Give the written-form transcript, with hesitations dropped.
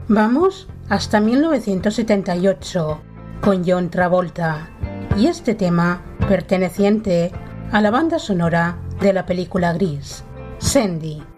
Vamos hasta 1978 con John Travolta y este tema perteneciente a la banda sonora de la película Gris, Sandy.